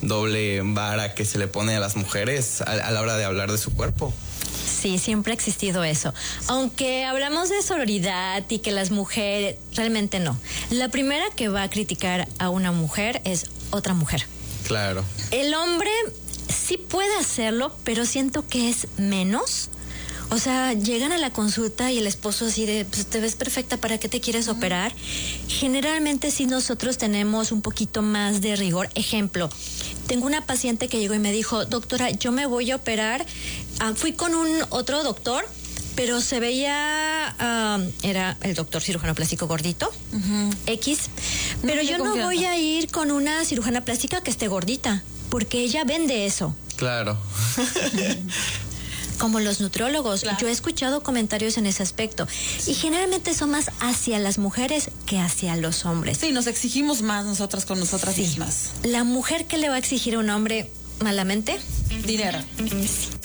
doble vara que se le pone a las mujeres a la hora de hablar de su cuerpo. Sí, siempre ha existido eso. Aunque hablamos de sororidad y que las mujeres, realmente no. La primera que va a criticar a una mujer es otra mujer. Claro. El hombre sí puede hacerlo, pero siento que es menos. O sea, llegan a la consulta y el esposo así de, pues te ves perfecta, ¿para qué te quieres operar? Generalmente sí nosotros tenemos un poquito más de rigor. Ejemplo, tengo una paciente que llegó y me dijo, doctora, yo me voy a operar. Fui con un otro doctor, pero se veía, era el doctor cirujano plástico gordito, X, pero yo no voy a ir con una cirujana plástica que esté gordita, porque ella vende eso. Claro. Como los nutriólogos, claro. Yo he escuchado comentarios en ese aspecto y generalmente son más hacia las mujeres que hacia los hombres. Sí, nos exigimos más nosotras con nosotras mismas. La mujer que le va a exigir a un hombre malamente, dinero. Sí.